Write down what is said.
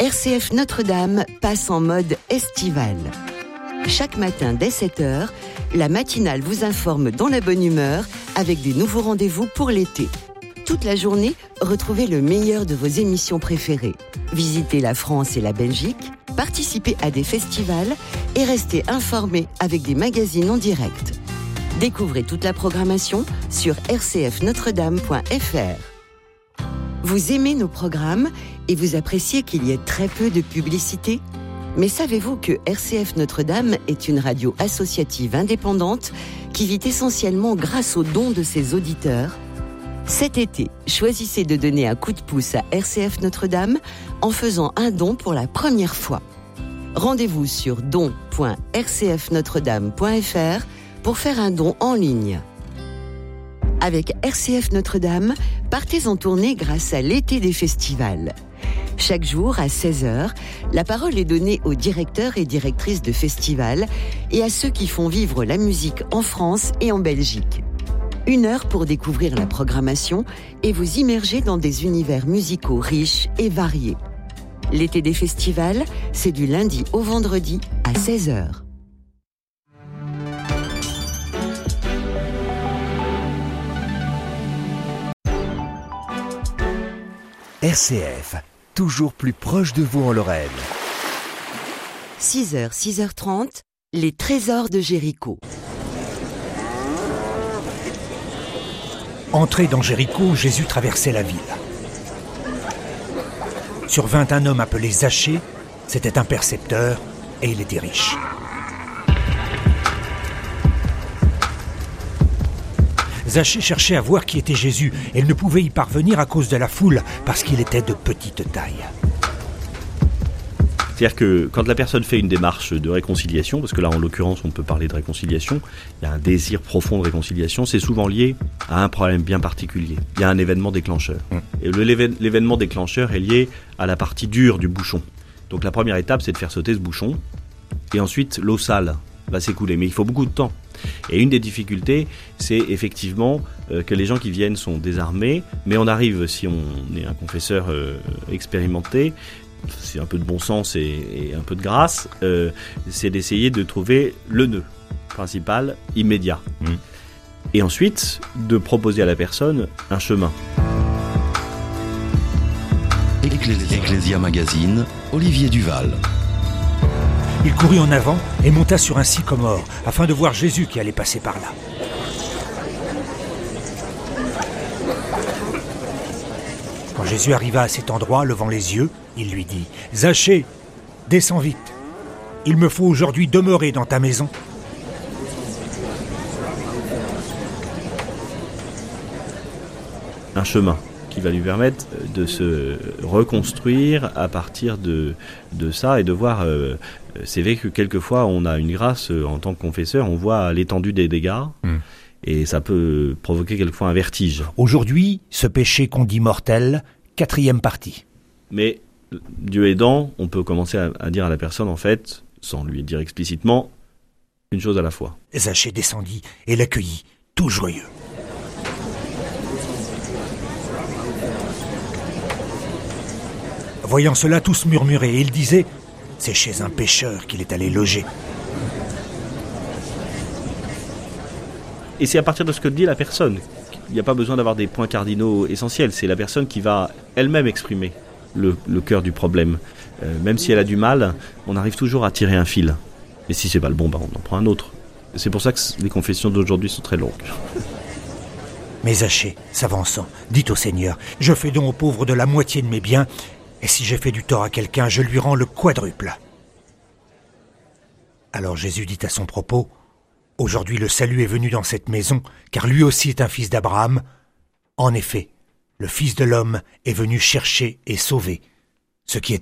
RCF Notre-Dame passe en mode estival. Chaque matin dès 7h, la matinale vous informe dans la bonne humeur avec des nouveaux rendez-vous pour l'été. Toute la journée, retrouvez le meilleur de vos émissions préférées. Visitez la France et la Belgique, participez à des festivals et restez informés avec des magazines en direct. Découvrez toute la programmation sur rcfnotredame.fr. Vous aimez nos programmes et vous appréciez qu'il y ait très peu de publicité ? Mais savez-vous que RCF Notre-Dame est une radio associative indépendante qui vit essentiellement grâce aux dons de ses auditeurs ? Cet été, choisissez de donner un coup de pouce à RCF Notre-Dame en faisant un don pour la première fois. Rendez-vous sur don.rcfnotredame.fr pour faire un don en ligne. Avec RCF Notre-Dame, partez en tournée grâce à l'été des festivals. Chaque jour, à 16h, la parole est donnée aux directeurs et directrices de festivals et à ceux qui font vivre la musique en France et en Belgique. 1 heure pour découvrir la programmation et vous immerger dans des univers musicaux riches et variés. L'été des festivals, c'est du lundi au vendredi à 16h. RCF, toujours plus proche de vous en Lorraine. 6h, 6h30, les trésors de Jéricho. Entré dans Jéricho, Jésus traversait la ville. Survint un homme appelé Zachée, c'était un percepteur et il était riche. Zachée cherchait à voir qui était Jésus et il ne pouvait y parvenir à cause de la foule parce qu'il était de petite taille. C'est-à-dire que quand la personne fait une démarche de réconciliation, parce que là en l'occurrence on peut parler de réconciliation, il y a un désir profond de réconciliation, c'est souvent lié à un problème bien particulier. Il y a un événement déclencheur. Et l'événement déclencheur est lié à la partie dure du bouchon. Donc la première étape c'est de faire sauter ce bouchon, et ensuite l'eau sale va s'écouler, mais il faut beaucoup de temps. Et une des difficultés, c'est effectivement que les gens qui viennent sont désarmés, mais on arrive, si on est un confesseur expérimenté, c'est un peu de bon sens et un peu de grâce, c'est d'essayer de trouver le nœud principal immédiat. Et ensuite, de proposer à la personne un chemin. Ecclesia Magazine, Olivier Duval. Il courut en avant et monta sur un sycomore afin de voir Jésus qui allait passer par là. Quand Jésus arriva à cet endroit, levant les yeux, il lui dit « Zachée, descends vite. Il me faut aujourd'hui demeurer dans ta maison. » Un chemin qui va lui permettre de se reconstruire à partir de ça et de voir... c'est vrai que quelquefois on a une grâce en tant que confesseur, on voit l'étendue des dégâts et ça peut provoquer quelquefois un vertige. Aujourd'hui, ce péché qu'on dit mortel, 4e partie. Mais Dieu aidant, on peut commencer à dire à la personne en fait, sans lui dire explicitement, une chose à la fois. Zachée descendit et l'accueillit, tout joyeux. Voyant cela, tous murmuraient et ils disaient « C'est chez un pécheur qu'il est allé loger. » Et c'est à partir de ce que dit la personne. Il n'y a pas besoin d'avoir des points cardinaux essentiels. C'est la personne qui va elle-même exprimer le cœur du problème. Même si elle a du mal, on arrive toujours à tirer un fil. Et si c'est pas le bon, on en prend un autre. C'est pour ça que les confessions d'aujourd'hui sont très longues. Mais Zachée, s'avançant, dit au Seigneur « Je fais don aux pauvres de la moitié de mes biens, et si j'ai fait du tort à quelqu'un, je lui rends le quadruple. » Alors Jésus dit à son propos « Aujourd'hui le salut est venu dans cette maison, car lui aussi est un fils d'Abraham. En effet, le Fils de l'homme est venu chercher et sauver ce qui est